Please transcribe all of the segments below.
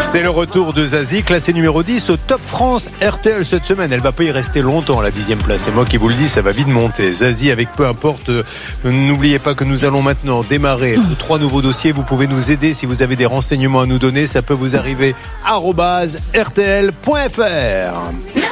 C'est le retour de Zazie, classée numéro 10 au Top France RTL cette semaine. Elle va pas y rester longtemps à la 10e place. C'est moi qui vous le dis, ça va vite monter. Zazie avec peu importe. N'oubliez pas que nous allons maintenant démarrer 3 nouveaux dossiers. Vous pouvez nous aider si vous avez des renseignements à nous donner. Ça peut vous arriver @rtl.fr.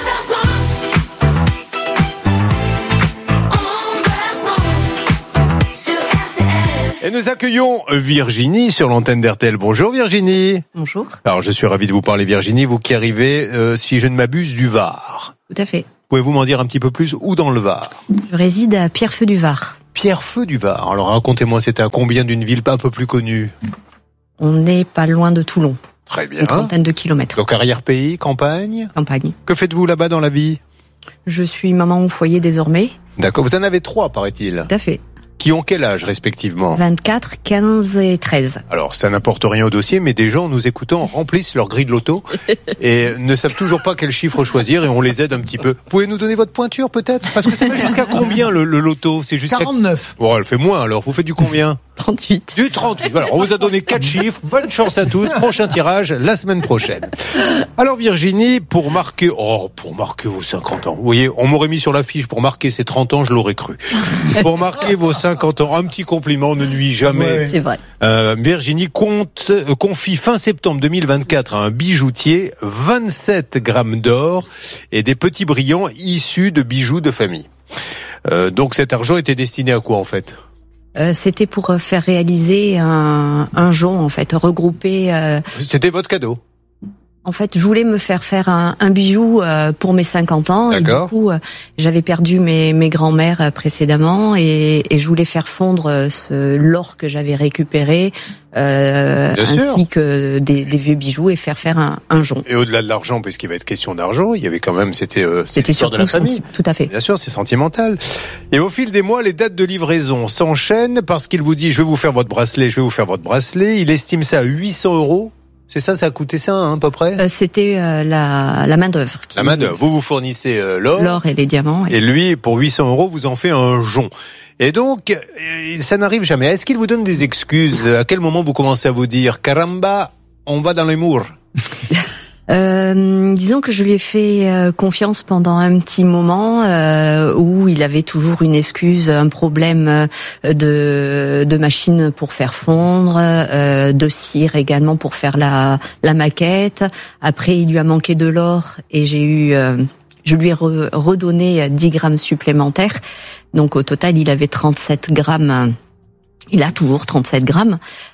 Et nous accueillons Virginie sur l'antenne d'RTL. Bonjour Virginie. Bonjour. Alors je suis ravi de vous parler Virginie, vous qui arrivez, si je ne m'abuse, du Var. Tout à fait. Pouvez-vous m'en dire un petit peu plus? Où dans le Var? Je réside à Pierrefeu du Var. Pierrefeu du Var. Alors racontez-moi, c'était à combien d'une ville pas un peu plus connue? On n'est pas loin de Toulon. Très bien. Une trentaine de kilomètres. Donc arrière-pays, campagne? Campagne. Que faites-vous là-bas dans la vie? Je suis maman au foyer désormais. D'accord, vous en avez 3 paraît-il. Tout à fait. Qui ont quel âge respectivement? 24, 15 et 13. Alors, ça n'apporte rien au dossier, mais des gens nous écoutant remplissent leur grille de loto et ne savent toujours pas quel chiffre choisir et on les aide un petit peu. Pouvez nous donner votre pointure peut-être? Parce que ça va jusqu'à combien le loto? C'est jusqu'à 49. Bon, elle fait moins alors. Vous faites du combien? 38. Du 38. Alors, on vous a donné 4 chiffres. Bonne chance à tous. Prochain tirage la semaine prochaine. Alors Virginie, pour marquer vos 50 ans. Vous voyez, on m'aurait mis sur l'affiche pour marquer ses 30 ans, je l'aurais cru. Pour marquer vos 50 ans, un petit compliment ne nuit jamais. Ouais. C'est vrai. Virginie confie fin septembre 2024 à un bijoutier 27 grammes d'or et des petits brillants issus de bijoux de famille. Donc cet argent était destiné à quoi en fait? C'était pour faire réaliser un jonc, en fait, regrouper. C'était votre cadeau? En fait, je voulais me faire un bijou pour mes 50 ans. D'accord. Et du coup, j'avais perdu mes grands-mères précédemment et je voulais faire fondre l'or que j'avais récupéré ainsi que des vieux bijoux et faire un jonc. Et au-delà de l'argent, puisqu'il va être question d'argent, il y avait quand même, c'était surtout de la famille. Tout à fait. Bien sûr, c'est sentimental. Et au fil des mois, les dates de livraison s'enchaînent parce qu'il vous dit, je vais vous faire votre bracelet. Il estime ça à 800 €. C'est ça a coûté ça, hein, à peu près? C'était la main-d'œuvre. La main-d'œuvre. Vous fournissez l'or et les diamants. Et lui, pour 800 €, vous en fait un jonc. Et donc, ça n'arrive jamais. Est-ce qu'il vous donne des excuses? À quel moment vous commencez à vous dire, caramba, on va dans les murs? Disons que je lui ai fait confiance pendant un petit moment où il avait toujours une excuse, un problème de machine pour faire fondre, de cire également pour faire la maquette. Après, il lui a manqué de l'or et je lui ai redonné 10 grammes supplémentaires. Donc au total, il avait 37 grammes. Il a toujours 37 grammes.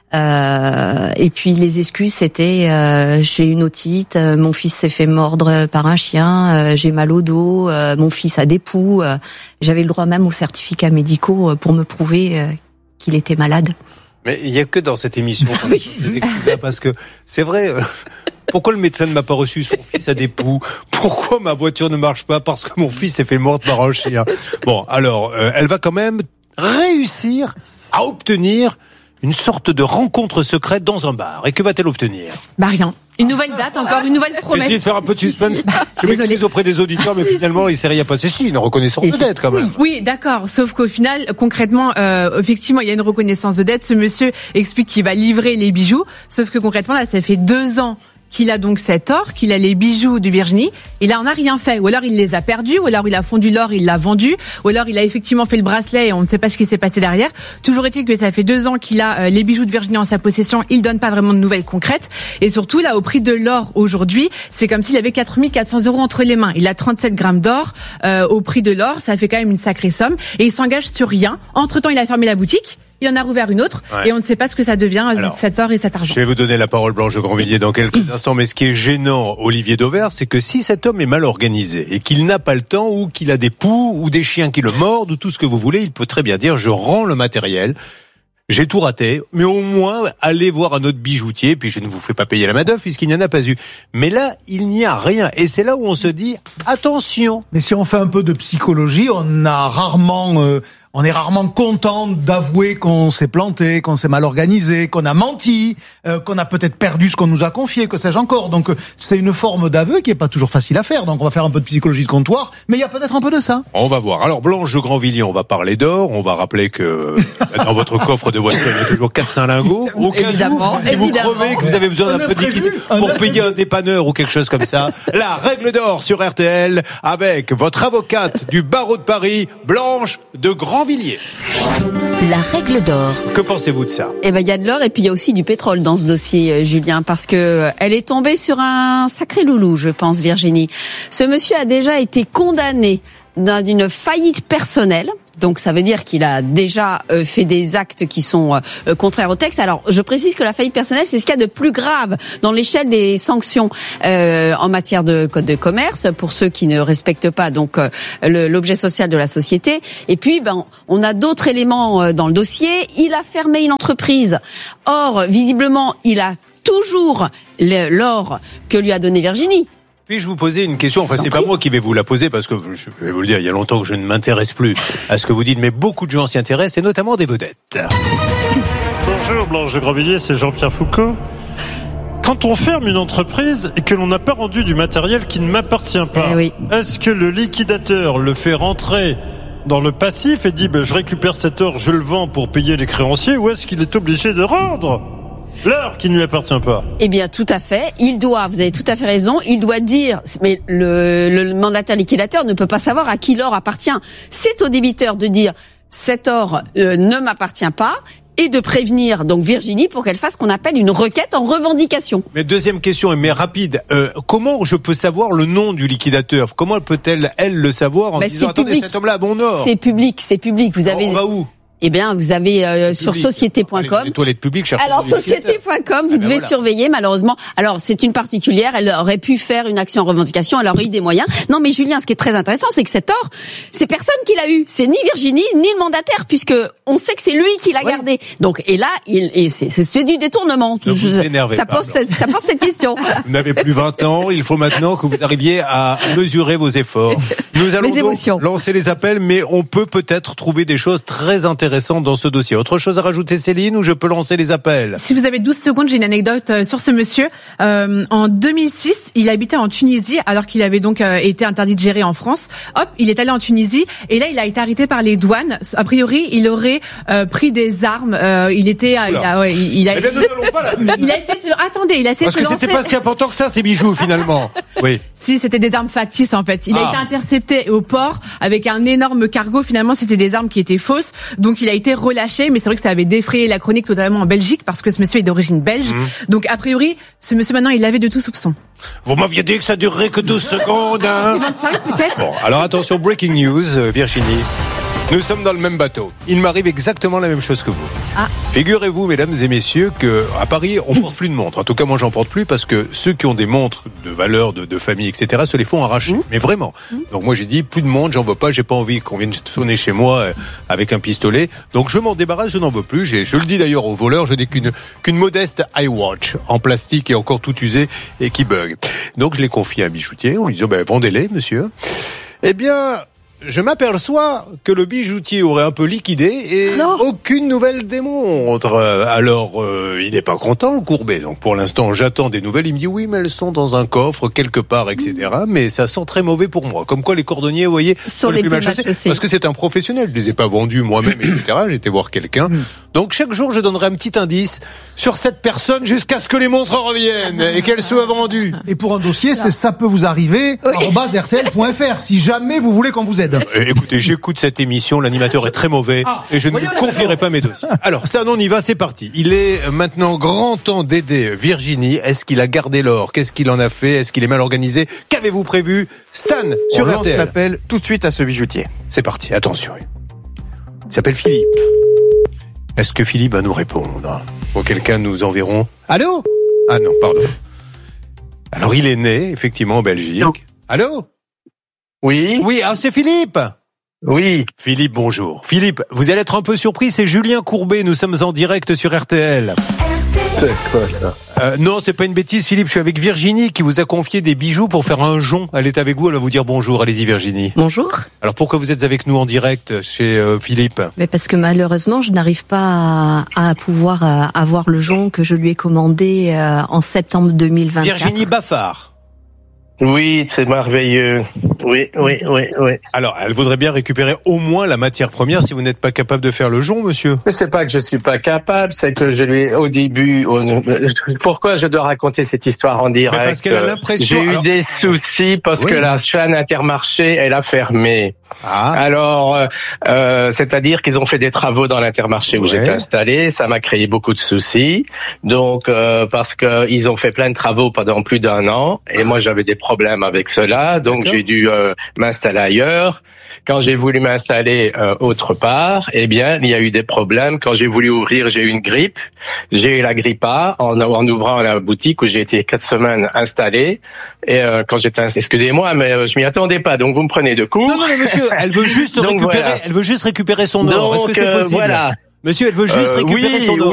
Et puis les excuses, c'était j'ai une otite, mon fils s'est fait mordre par un chien, j'ai mal au dos, mon fils a des poux. J'avais le droit même aux certificats médicaux pour me prouver qu'il était malade. Mais il y a que dans cette émission qu'on Oui. ces excuses-là, parce que c'est vrai. Pourquoi le médecin ne m'a pas reçu? Son fils a des poux. Pourquoi ma voiture ne marche pas? Parce que mon fils s'est fait mordre par un chien. Bon, alors, elle va quand même réussir à obtenir une sorte de rencontre secrète dans un bar. Et que va-t-elle obtenir? Rien. Une nouvelle date, encore une nouvelle promesse. Essayez de faire un peu de suspense. Je Désolée. m'excuse auprès des auditeurs, mais finalement, il s'est rien passé. Si, une reconnaissance de dette, quand même. Oui, d'accord. Sauf qu'au final, concrètement, effectivement, il y a une reconnaissance de dette. Ce monsieur explique qu'il va livrer les bijoux. Sauf que concrètement, là, ça fait 2 ans qu'il a donc cet or, qu'il a les bijoux de Virginie, et là on n'a rien fait. Ou alors il les a perdus, ou alors il a fondu l'or, il l'a vendu, ou alors il a effectivement fait le bracelet et on ne sait pas ce qui s'est passé derrière. Toujours est-il que ça fait 2 ans qu'il a les bijoux de Virginie en sa possession, il donne pas vraiment de nouvelles concrètes, et surtout là au prix de l'or aujourd'hui, c'est comme s'il avait 4 400 € entre les mains. Il a 37 grammes d'or, au prix de l'or, ça fait quand même une sacrée somme, et il s'engage sur rien. Entre-temps, il a fermé la boutique. Il en a rouvert une autre, et on ne sait pas ce que ça devient, cet or et cet argent. Je vais vous donner la parole, Blanche de Grandvilliers, dans quelques instants. Mais ce qui est gênant, Olivier Dauvert, c'est que si cet homme est mal organisé et qu'il n'a pas le temps, ou qu'il a des poux, ou des chiens qui le mordent, ou tout ce que vous voulez, il peut très bien dire, je rends le matériel. J'ai tout raté, mais au moins, allez voir un autre bijoutier, puis je ne vous fais pas payer la main-d'œuvre, puisqu'il n'y en a pas eu. Mais là, il n'y a rien. Et c'est là où on se dit, attention. Mais si on fait un peu de psychologie, on a rarement on est rarement content d'avouer qu'on s'est planté, qu'on s'est mal organisé, qu'on a menti, qu'on a peut-être perdu ce qu'on nous a confié, que sais-je encore. Donc c'est une forme d'aveu qui est pas toujours facile à faire. Donc on va faire un peu de psychologie de comptoir, mais il y a peut-être un peu de ça. On va voir. Alors Blanche de Grandvilliers, on va parler d'or. On va rappeler que dans votre coffre de voiture, il y a toujours 400 lingots. Au cas où, si vous crevez, que vous avez besoin d'un peu de liquide pour payer un dépanneur ou quelque chose comme ça, la règle d'or sur RTL avec votre avocate du barreau de Paris, Blanche de Grandvilliers. La règle d'or. Que pensez-vous de ça? Eh ben, il y a de l'or et puis il y a aussi du pétrole dans ce dossier, Julien, parce que elle est tombée sur un sacré loulou, je pense, Virginie. Ce monsieur a déjà été condamné d'une faillite personnelle. Donc ça veut dire qu'il a déjà fait des actes qui sont contraires au texte. Alors je précise que la faillite personnelle, c'est ce qu'il y a de plus grave dans l'échelle des sanctions en matière de code de commerce pour ceux qui ne respectent pas donc l'objet social de la société. Et puis on a d'autres éléments dans le dossier. Il a fermé une entreprise. Or visiblement il a toujours l'or que lui a donné Virginie. Puis-je vous poser une question? Enfin, c'est pas moi qui vais vous la poser parce que je vais vous le dire, il y a longtemps que je ne m'intéresse plus à ce que vous dites, mais beaucoup de gens s'y intéressent et notamment des vedettes. Bonjour Blanche de Grandvilliers, c'est Jean-Pierre Foucault. Quand on ferme une entreprise et que l'on n'a pas rendu du matériel qui ne m'appartient pas, est-ce que le liquidateur le fait rentrer dans le passif et dit je récupère cet or, je le vends pour payer les créanciers, ou est-ce qu'il est obligé de rendre l'or qui ne lui appartient pas? Eh bien, tout à fait. Il doit, vous avez tout à fait raison, il doit dire, mais le mandataire liquidateur ne peut pas savoir à qui l'or appartient. C'est au débiteur de dire, cet or ne m'appartient pas, et de prévenir donc Virginie pour qu'elle fasse ce qu'on appelle une requête en revendication. Mais deuxième question, mais rapide, comment je peux savoir le nom du liquidateur? Comment peut-elle, elle, le savoir en disant, attendez, cet homme-là a bon or? C'est public. Vous avez... On va où? Eh bien, vous avez sur société.com. Les toilettes publiques, cherchez. Alors société.com, vous devez surveiller malheureusement. Alors c'est une particulière, elle aurait pu faire une action en revendication, elle aurait eu des moyens. Non mais Julien, ce qui est très intéressant, c'est que cet or, c'est personne qui l'a eu, c'est ni Virginie ni le mandataire, puisque on sait que c'est lui qui l'a gardé. Donc et là, c'est du détournement. Ne vous énervez ça pas. pose cette question. Vous n'avez plus 20 ans, il faut maintenant que vous arriviez à mesurer vos efforts. Nous allons donc lancer les appels, mais on peut peut-être trouver des choses très intéressantes dans ce dossier. Autre chose à rajouter, Céline, ou je peux lancer les appels? Si vous avez 12 secondes, j'ai une anecdote sur ce monsieur. En 2006, il habitait en Tunisie alors qu'il avait donc été interdit de gérer en France. Hop, il est allé en Tunisie et là, il a été arrêté par les douanes. A priori, il aurait pris des armes. Il était... il a essayé de Parce que c'était pas si important que ça, ces bijoux, finalement. Oui. Si, c'était des armes factices, en fait. Il a été intercepté au port avec un énorme cargo. Finalement, c'était des armes qui étaient fausses. Donc, il a été relâché. Mais c'est vrai que ça avait défrayé la chronique, notamment en Belgique, parce que ce monsieur est d'origine belge. Donc, a priori, ce monsieur, maintenant, il avait de tout soupçon. Vous m'aviez dit que ça durerait que 12 secondes, hein? 25, peut-être. Bon, alors attention, breaking news, Virginie. Nous sommes dans le même bateau. Il m'arrive exactement la même chose que vous. Figurez-vous, mesdames et messieurs, que à Paris, on porte plus de montres. En tout cas, moi, j'en porte plus parce que ceux qui ont des montres de valeur, de famille, etc., se les font arracher. Mais vraiment. Donc moi, j'ai dit, plus de montres, j'en veux pas. J'ai pas envie qu'on vienne sonner chez moi avec un pistolet. Donc je m'en débarrasse, je n'en veux plus. Je le dis d'ailleurs aux voleurs, je n'ai qu'une modeste iWatch en plastique et encore tout usé et qui bug. Donc je l'ai confié à un bijoutier. On lui dit, vendez-les, monsieur. Eh bien, je m'aperçois que le bijoutier aurait un peu liquidé et aucune nouvelle des montres. Alors, il n'est pas content, le Courbet. Donc, pour l'instant, j'attends des nouvelles. Il me dit, oui, mais elles sont dans un coffre, quelque part, etc. Mais ça sent très mauvais pour moi. Comme quoi, les cordonniers, vous voyez, sont les plus mal chaussés. Parce que c'est un professionnel. Je les ai pas vendus moi-même, etc. J'ai été voir quelqu'un. Donc, chaque jour, je donnerai un petit indice sur cette personne jusqu'à ce que les montres reviennent et qu'elles soient vendues. Et pour un dossier, ça peut vous arriver, @rtl.fr, si jamais vous voulez qu'on vous aide. Écoutez, j'écoute cette émission, l'animateur est très mauvais et je ne lui confierai pas mes dossiers. Alors, ça, on y va, c'est parti. Il est maintenant grand temps d'aider Virginie. Est-ce qu'il a gardé l'or? Qu'est-ce qu'il en a fait? Est-ce qu'il est mal organisé? Qu'avez-vous prévu? Stan, sur RTL. On lance l'appel tout de suite à ce bijoutier. C'est parti, attention. Il s'appelle Philippe. Est-ce que Philippe va nous répondre? Auquel cas, nous enverrons... Allô? Ah non, pardon. Alors, il est né, effectivement, en Belgique. Non. Allô? Oui. Oui, c'est Philippe. Oui. Philippe, bonjour. Philippe, vous allez être un peu surpris, c'est Julien Courbet, nous sommes en direct sur RTL. C'est quoi ça? Non, c'est pas une bêtise, Philippe, je suis avec Virginie qui vous a confié des bijoux pour faire un jonc. Elle est avec vous, elle va vous dire bonjour. Allez-y, Virginie. Bonjour. Alors pourquoi vous êtes avec nous en direct chez Philippe? Mais parce que malheureusement, je n'arrive pas à pouvoir avoir le jonc que je lui ai commandé en septembre 2024. Virginie Baffard. Oui, c'est merveilleux. Oui. Alors, elle voudrait bien récupérer au moins la matière première si vous n'êtes pas capable de faire le jonc, monsieur. Mais c'est pas que je suis pas capable, c'est que je lui ai, au début, pourquoi je dois raconter cette histoire en direct? Mais parce qu'elle a l'impression. J'ai eu des soucis parce que la chaîne Intermarché, elle a fermé. Alors, c'est-à-dire qu'ils ont fait des travaux dans l'Intermarché où j'étais installé, ça m'a créé beaucoup de soucis. Donc, parce que ils ont fait plein de travaux pendant plus d'1 an, et moi j'avais des problèmes avec cela, donc j'ai dû m'installer ailleurs. Quand j'ai voulu m'installer autre part, eh bien, il y a eu des problèmes. Quand j'ai voulu ouvrir, j'ai eu une grippe. J'ai eu la grippe A en ouvrant la boutique où j'ai été 4 semaines installé. Et quand j'étais, excusez-moi, mais je m'y attendais pas. Donc vous me prenez de court. Non, monsieur, elle veut juste récupérer. Elle veut juste récupérer son or. Est-ce que c'est possible? Voilà. Monsieur, elle veut juste récupérer son or.